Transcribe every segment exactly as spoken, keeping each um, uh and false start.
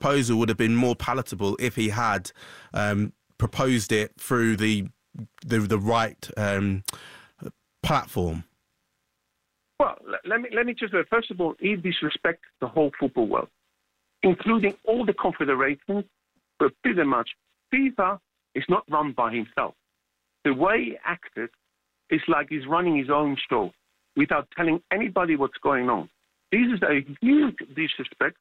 proposal would have been more palatable if he had um, proposed it through the the, the right um, platform. Well, let me let me just say, first of all, he disrespects the whole football world, including all the confederations, but pretty much FIFA is not run by himself. The way he acted is like he's running his own show without telling anybody what's going on. This is a huge disrespect,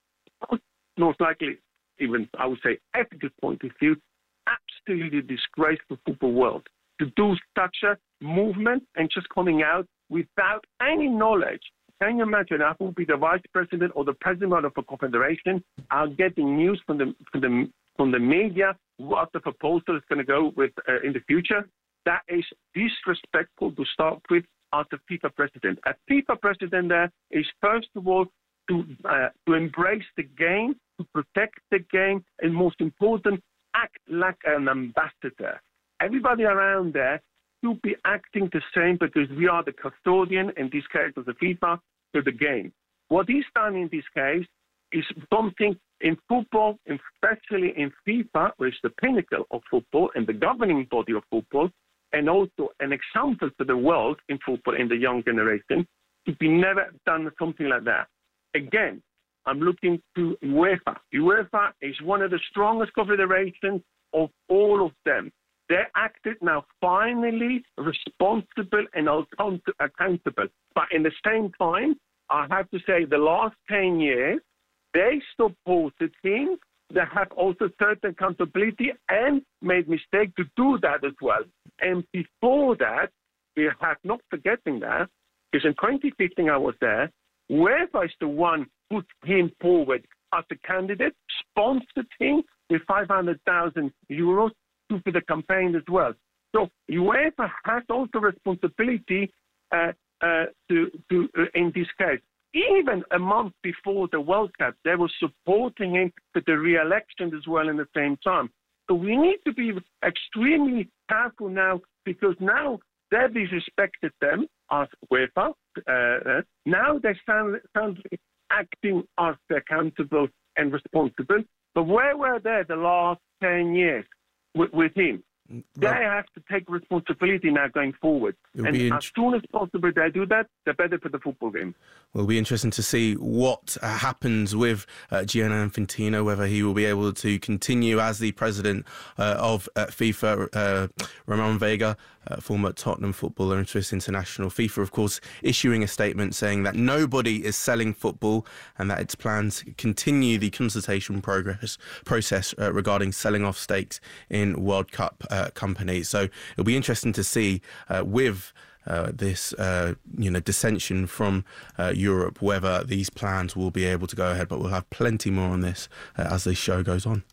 most likely, even I would say, ethical point of view, absolutely disgraceful football world to do such a movement and just coming out without any knowledge. Can you imagine? I will be the vice president or the president of a confederation. I'm getting news from the from the from the media what the proposal is going to go with uh, in the future. That is disrespectful to start with as the FIFA president. A FIFA president there is first of all to uh, to embrace the game, to protect the game, and most important, act like an ambassador. Everybody around there should be acting the same because we are the custodian, in this case of the FIFA, to the game. What he's done in this case is something in football, especially in FIFA, which is the pinnacle of football and the governing body of football, and also an example for the world in football in the young generation, to be never done something like that. Again, I'm looking to UEFA. UEFA is one of the strongest confederations of all of them. They acted now finally responsible and accountable. But in the same time, I have to say the last ten years, they supported him. They have also certain accountability and made mistakes to do that as well. And before that, we have not forgetting that, because in twenty fifteen I was there, UEFA is the one who put him forward as a candidate, sponsored him with five hundred thousand euros to for the campaign as well. So UEFA has also responsibility uh, uh, to, to uh, in this case. Even a month before the World Cup, they were supporting him for the re-election as well in the same time. So we need to be extremely careful now, because now they've disrespected them as UEFA. Uh, now they sound, sound acting as accountable and responsible. But where were they the last ten years with, with him? They have to take responsibility now going forward. And int- as soon as possible they do that, they're better for the football game. Well, it'll be interesting to see what uh, happens with uh, Gianni Infantino, whether he will be able to continue as the president uh, of uh, FIFA. Uh, Ramon Vega, uh, former Tottenham footballer and Swiss international. FIFA, of course, issuing a statement saying that nobody is selling football and that its plans continue the consultation progress process uh, regarding selling off stakes in World Cup uh, companies. So it'll be interesting to see uh, with uh, this uh, you know dissension from uh, Europe whether these plans will be able to go ahead. But we'll have plenty more on this uh, as the show goes on.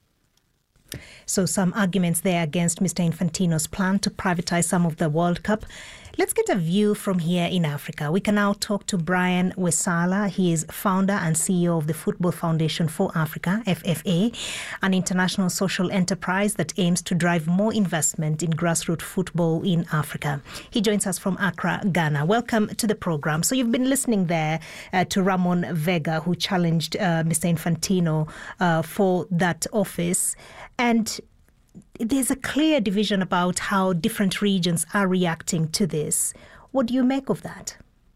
So some arguments there against Mister Infantino's plan to privatize some of the World Cup. Let's get a view from here in Africa. We can now talk to Brian Wesala. He is founder and C E O of the Football Foundation for Africa, F F A, an international social enterprise that aims to drive more investment in grassroots football in Africa. He joins us from Accra, Ghana. Welcome to the program. So you've been listening there uh, to Ramon Vega, who challenged uh, Mister Infantino uh, for that office. And there's a clear division about how different regions are reacting to this. What do you make of that?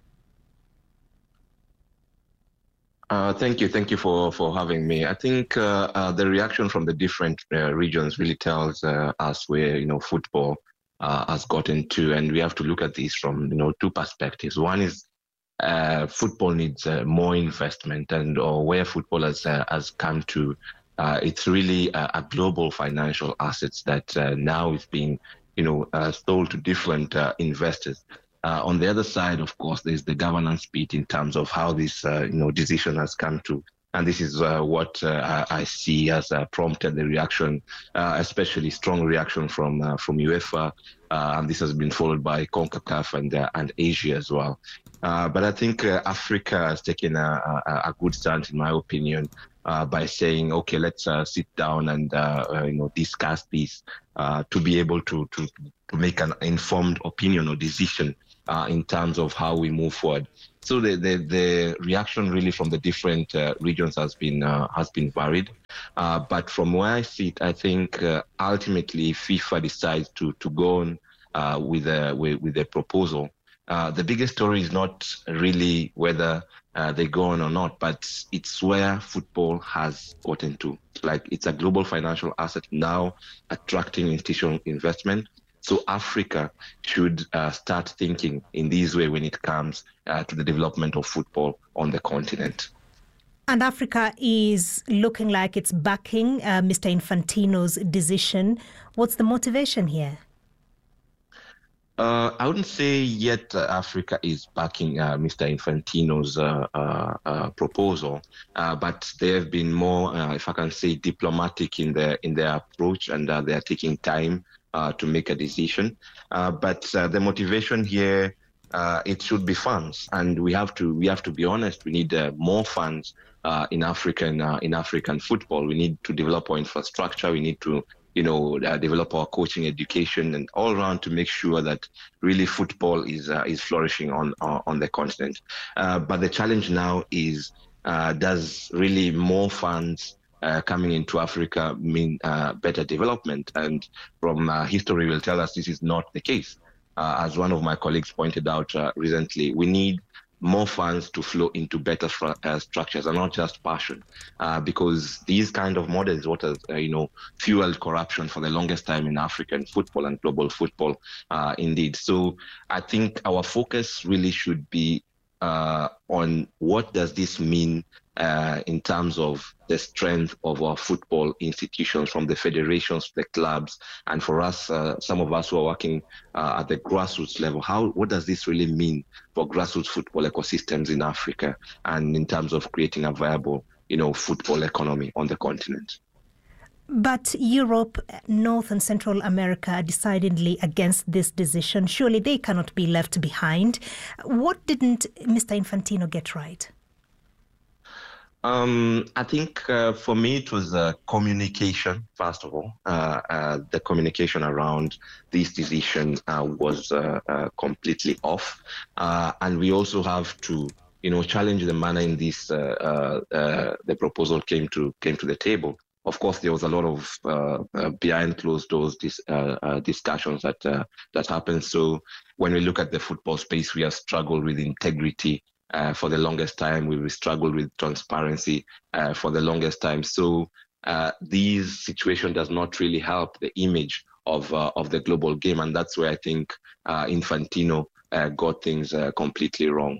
Uh, thank you. Thank you for, for having me. I think uh, uh, the reaction from the different uh, regions really tells uh, us where, you know, football uh, has gotten to. And we have to look at this from, you know, two perspectives. One is uh, football needs uh, more investment, and or where football has, uh, has come to. Uh, it's really a, a global financial assets that uh, now is being, you know, uh, sold to different uh, investors. Uh, on the other side, of course, there's the governance bit in terms of how this, uh, you know, decision has come to. And this is uh, what uh, I see has uh, prompted the reaction, uh, especially strong reaction from uh, from UEFA. Uh, and this has been followed by CONCACAF and uh, and Asia as well. Uh, but I think uh, Africa has taken a, a, a good stance, in my opinion, uh, by saying, okay, let's uh, sit down and uh, uh, you know discuss this uh, to be able to, to to make an informed opinion or decision uh, in terms of how we move forward. So the, the, the reaction really from the different uh, regions has been uh, has been varied. Uh, but from where I sit, I think uh, ultimately FIFA decides to to go on uh, with a with, with a proposal. Uh, the biggest story is not really whether uh, they go on or not, but it's where football has gotten to. Like, it's a global financial asset now, attracting institutional investment. So Africa should uh, start thinking in this way when it comes uh, to the development of football on the continent. And Africa is looking like it's backing uh, Mister Infantino's decision. What's the motivation here? Uh, I wouldn't say yet uh, Africa is backing uh, Mister Infantino's uh, uh, uh, proposal, uh, but they have been more, uh, if I can say, diplomatic in their in their approach, and uh, they are taking time uh, to make a decision. Uh, but uh, the motivation here, uh, it should be funds, and we have to we have to be honest. We need uh, more funds uh, in African uh, in African football. We need to develop our infrastructure. We need to you know, uh, develop our coaching education and all around to make sure that really football is uh, is flourishing on uh, on the continent. Uh, but the challenge now is, uh, does really more funds uh, coming into Africa mean uh, better development? And from uh, history will tell us this is not the case. Uh, as one of my colleagues pointed out uh, recently, we need more funds to flow into better uh, structures and not just passion, uh, because these kind of models, what has uh, you know fueled corruption for the longest time in African football and global football, uh, indeed. So I think our focus really should be uh, on what does this mean uh, in terms of the strength of our football institutions, from the federations to the clubs, and for us, uh, some of us who are working uh, at the grassroots level, how what does this really mean for grassroots football ecosystems in Africa, and in terms of creating a viable, you know, football economy on the continent? But Europe, North and Central America are decidedly against this decision. Surely they cannot be left behind. What didn't Mister Infantino get right? Um, I think uh, for me it was uh, communication, first of all. Uh, uh, the communication around this decision uh, was uh, uh, completely off. Uh, and we also have to, you know, challenge the manner in this uh, uh, uh, the proposal came to came to the table. Of course, there was a lot of uh, uh, behind closed doors dis, uh, uh, discussions that uh, that happened. So when we look at the football space, we have struggled with integrity uh, for the longest time. We've struggled with transparency uh, for the longest time. So uh, this situation does not really help the image of uh, of the global game, and that's where I think uh, Infantino uh, got things uh, completely wrong.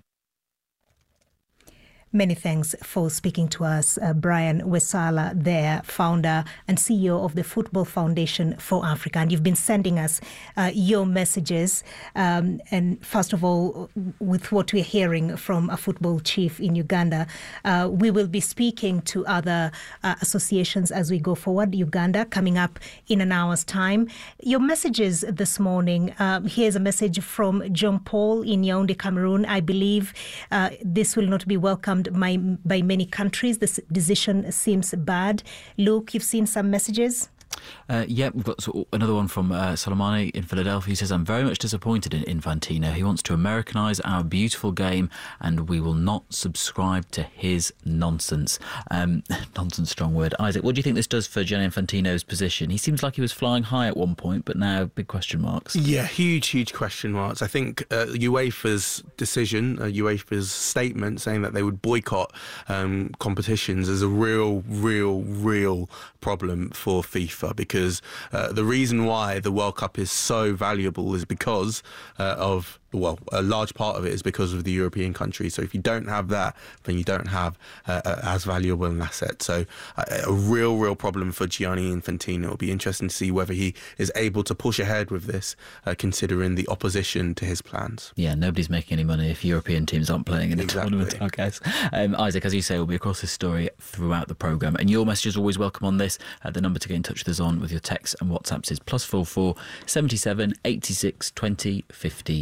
Many thanks for speaking to us, uh, Brian Wesala, there, founder and C E O of the Football Foundation for Africa. And you've been sending us uh, your messages. Um, and first of all, with what we're hearing from a football chief in Uganda, uh, we will be speaking to other uh, associations as we go forward. Uganda coming up in an hour's time. Your messages this morning, uh, here's a message from John Paul in Yaoundé, Cameroon. I believe uh, this will not be welcomed by, by many countries. This decision seems bad. Luke, you've seen some messages? Uh, yeah, we've got another one from uh, Soleimani in Philadelphia. He says, I'm very much disappointed in Infantino. He wants to Americanise our beautiful game and we will not subscribe to his nonsense. Um, nonsense, strong word. Isaac, what do you think this does for Gianni Infantino's position? He seems like he was flying high at one point, but now big question marks. Yeah, huge, huge question marks. I think uh, UEFA's decision, uh, UEFA's statement saying that they would boycott um, competitions is a real, real, real problem for FIFA. Because uh, the reason why the World Cup is so valuable is because uh, of, well, a large part of it is because of the European countries. So if you don't have that, then you don't have uh, as valuable an asset. So uh, a real, real problem for Gianni Infantino. It'll be interesting to see whether he is able to push ahead with this, uh, considering the opposition to his plans. Yeah, nobody's making any money if European teams aren't playing in a exactly. tournament, I guess. Um, Isaac, as you say, we'll be across this story throughout the programme. And your message is always welcome on this. Uh, the number to get in touch with us on with your texts and WhatsApps is plus four four seventy-seven eighty-six twenty fifty-eight.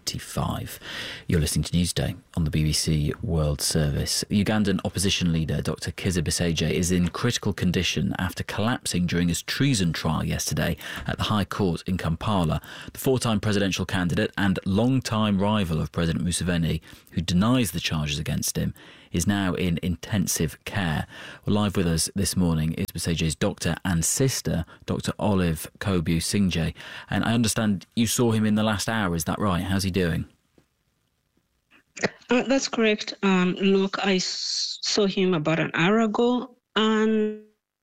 twenty-five. You're listening to Newsday on the B B C World Service. Ugandan opposition leader Doctor Kizza Besigye is in critical condition after collapsing during his treason trial yesterday at the High Court in Kampala. The four-time presidential candidate and long-time rival of President Museveni, who denies the charges against him, is now in intensive care. Well, live with us this morning is Besigye's doctor and sister, Doctor Olive Kobu-Singye. And I understand you saw him in the last hour, is that right? How's he doing? Uh, that's correct. Um, look, I s- saw him about an hour ago, and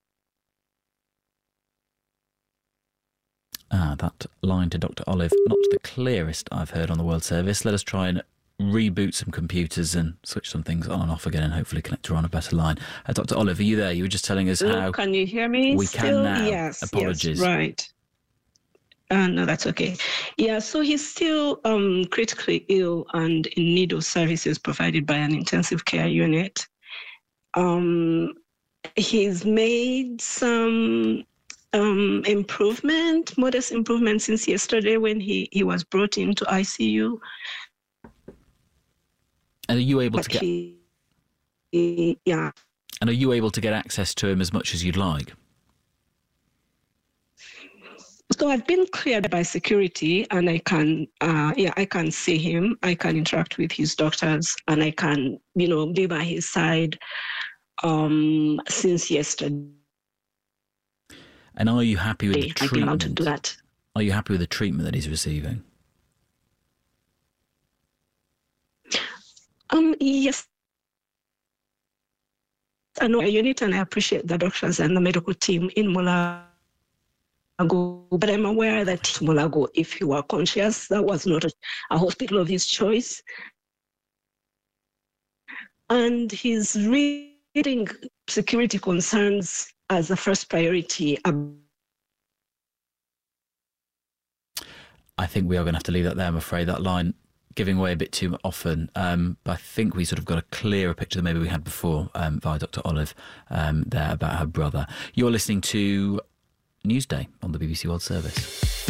Ah, that line to Doctor Olive, not the clearest I've heard on the World Service. Let us try and reboot some computers and switch some things on and off again and hopefully connect her on a better line. Uh, Doctor Olive, are you there? You were just telling us look, how... Can you hear me? We still? can now. Yes. Apologies. Yes, right. Uh, no, that's okay. Yeah, so he's still um, critically ill and in need of services provided by an intensive care unit. Um, he's made some um, improvement, modest improvement since yesterday when he, he was brought into I C U. And are you able But to get... he, he, yeah. And are you able to get access to him as much as you'd like? So I've been cleared by security, and I can, uh, yeah, I can see him. I can interact with his doctors, and I can, you know, be by his side um, since yesterday. And are you happy with the I've been allowed to treatment? do that. Are you happy with the treatment that he's receiving? Um, yes. I know a unit, and I appreciate the doctors and the medical team in Mulago. But I'm aware that Mulago, if he were conscious, that was not a, a hospital of his choice. And he's reading security concerns as a first priority. I think we are going to have to leave that there, I'm afraid. That line giving away a bit too often. Um, but I think we sort of got a clearer picture than maybe we had before um, via Doctor Olive um, there about her brother. You're listening to Newsday on the B B C World Service.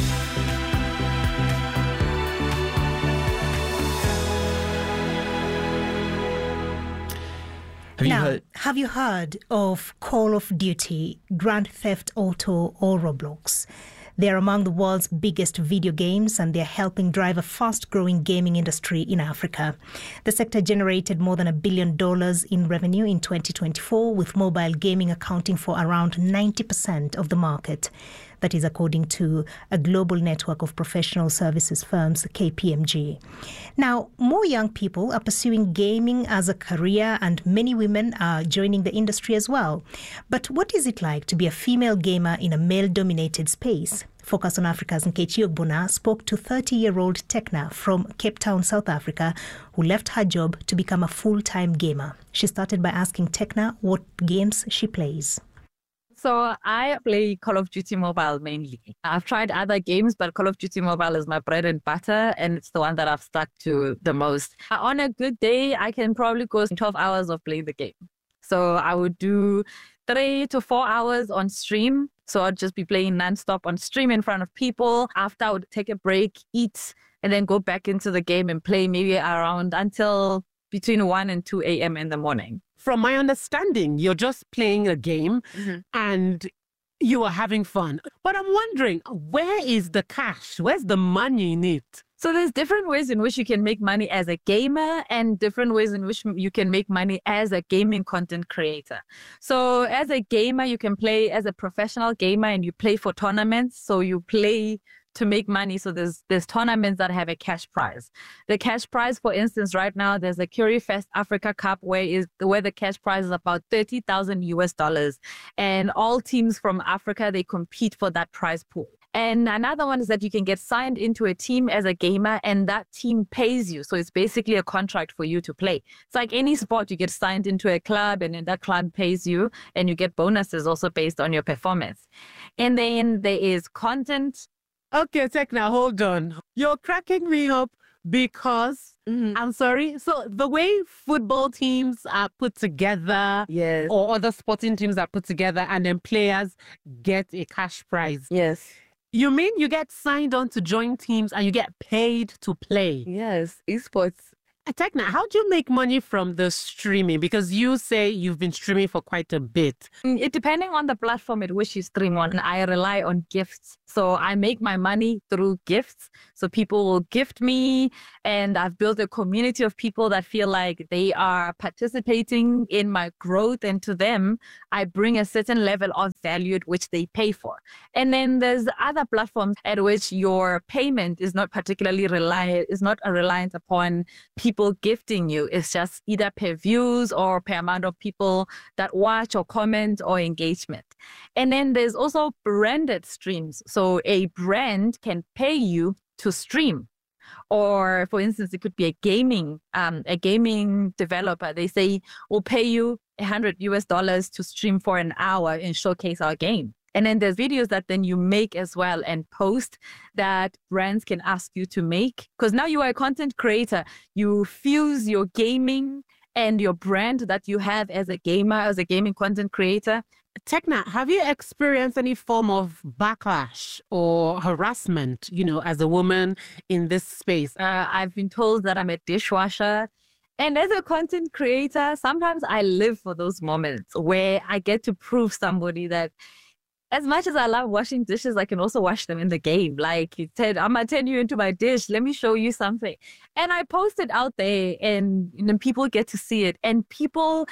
Have you now, heard? have you heard of Call of Duty, Grand Theft Auto, or Roblox? They're among the world's biggest video games, and they're helping drive a fast-growing gaming industry in Africa. The sector generated more than a billion dollars in revenue in twenty twenty-four, with mobile gaming accounting for around ninety percent of the market. That is according to a global network of professional services firms, K P M G. Now, more young people are pursuing gaming as a career, and many women are joining the industry as well. But what is it like to be a female gamer in a male-dominated space? Focus on Africa's Nkechi Ogbonna spoke to thirty-year-old Tekna from Cape Town, South Africa, who left her job to become a full-time gamer. She started by asking Tekna what games she plays. So I play Call of Duty Mobile mainly. I've tried other games, but Call of Duty Mobile is my bread and butter, and it's the one that I've stuck to the most. On a good day, I can probably go twelve hours of playing the game. So I would do three to four hours on stream. So I'd just be playing nonstop on stream in front of people. After I would take a break, eat, and then go back into the game and play maybe around until between one and two a.m. in the morning. From my understanding, you're just playing a game Mm-hmm. and you are having fun. But I'm wondering, where is the cash? Where's the money in it? So there's different ways in which you can make money as a gamer and different ways in which you can make money as a gaming content creator. So as a gamer, you can play as a professional gamer and you play for tournaments. So you play to make money. So there's there's tournaments that have a cash prize. The cash prize, for instance, right now, there's a Curry Fest Africa Cup where is where the cash prize is about thirty thousand U S dollars. And all teams from Africa, they compete for that prize pool. And another one is that you can get signed into a team as a gamer and that team pays you. So it's basically a contract for you to play. It's like any sport, you get signed into a club and then that club pays you and you get bonuses also based on your performance. And then there is content. Okay, Tekna, hold on. You're cracking me up because, Mm-hmm. I'm sorry, so the way football teams are put together, Yes. or other sporting teams are put together, and then players get a cash prize. Yes. You mean you get signed on to join teams and you get paid to play? Yes, esports. Tekna, how do you make money from the streaming? Because you say you've been streaming for quite a bit. It depending on the platform at which you stream on, I rely on gifts. So I make my money through gifts. So people will gift me, and I've built a community of people that feel like they are participating in my growth, and to them, I bring a certain level of value which they pay for. And then there's other platforms at which your payment is not particularly reliant, is not reliant upon people People gifting you. It's just either per views or per amount of people that watch or comment or engagement. And then there's also branded streams. So a brand can pay you to stream. Or for instance, it could be a gaming, um, a gaming developer. They say, we'll pay you one hundred U S dollars to stream for an hour and showcase our game. And then there's videos that then you make as well and post that brands can ask you to make. Because now you are a content creator. You fuse your gaming and your brand that you have as a gamer, as a gaming content creator. Tekna, have you experienced any form of backlash or harassment, you know, as a woman in this space? Uh, I've been told that I'm a dishwasher. And as a content creator, sometimes I live for those moments where I get to prove somebody that as much as I love washing dishes, I can also wash them in the game. Like you said, I'm going to turn you into my dish. Let me show you something. And I post it out there, and, and then people get to see it. And people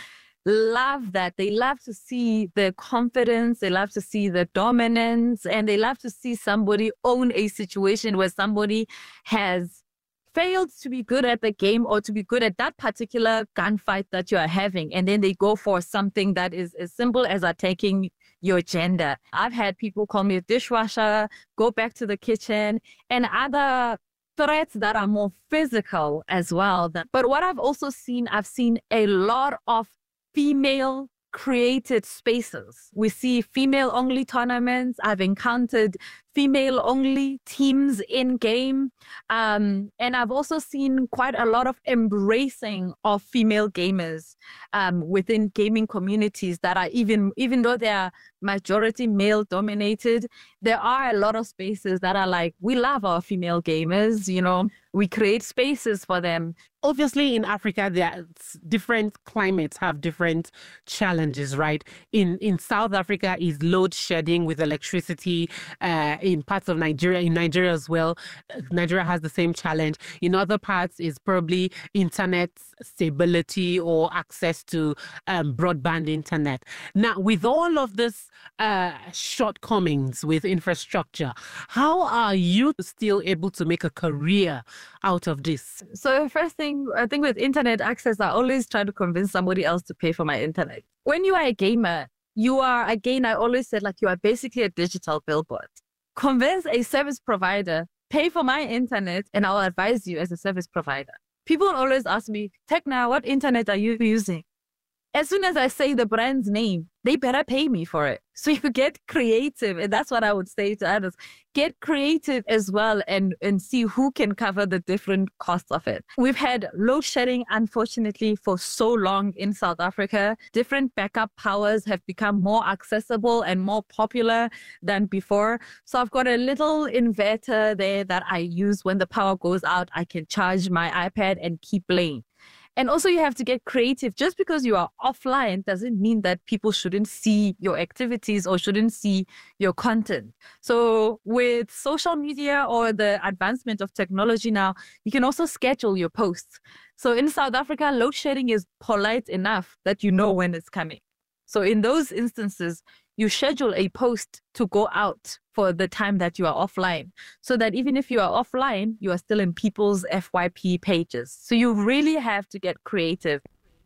love that. They love to see the confidence. They love to see the dominance. And they love to see somebody own a situation where somebody has failed to be good at the game or to be good at that particular gunfight that you are having. And then they go for something that is as simple as attacking your gender. I've had people call me a dishwasher, go back to the kitchen, and other threats that are more physical as well. But what I've also seen, I've seen a lot of female created spaces. We see female only tournaments. I've encountered female only teams in game. Um, and I've also seen quite a lot of embracing of female gamers um, within gaming communities that are even, even though they are majority male dominated, there are a lot of spaces that are like, we love our female gamers, you know, we create spaces for them. Obviously, in Africa, there are different climates have different challenges, right? In in South Africa is load shedding with electricity. Uh, in parts of Nigeria, in Nigeria as well, Nigeria has the same challenge. In other parts is probably internet stability or access to um, broadband internet. Now, with all of this uh, shortcomings with infrastructure, how are you still able to make a career out of this? So first thing, I think with internet access, I always try to convince somebody else to pay for my internet. When you are a gamer, you are, again, I always said, like, you are basically a digital billboard. Convince a service provider, pay for my internet, and I'll advise you as a service provider. People always ask me, Tekna, what internet are you using? As soon as I say the brand's name, they better pay me for it. So you get creative. And that's what I would say to others. Get creative as well and, and see who can cover the different costs of it. We've had load shedding, unfortunately, for so long in South Africa. Different backup powers have become more accessible and more popular than before. So I've got a little inverter there that I use when the power goes out. I can charge my iPad and keep playing. And also you have to get creative. Just because you are offline doesn't mean that people shouldn't see your activities or shouldn't see your content. So with social media or the advancement of technology now, you can also schedule your posts. So in South Africa, load shedding is polite enough that you know when it's coming. So in those instances, you schedule a post to go out for the time that you are offline, so that even if you are offline, you are still in people's F Y P pages. So you really have to get creative.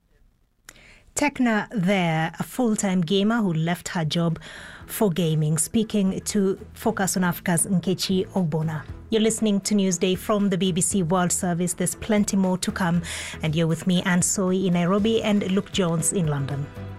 Tekna there, a full-time gamer who left her job for gaming, speaking to Focus on Africa's Nkechi Ogbonna. You're listening to Newsday from the B B C World Service. There's plenty more to come. And you're with me, Anne Soy in Nairobi and Luke Jones in London.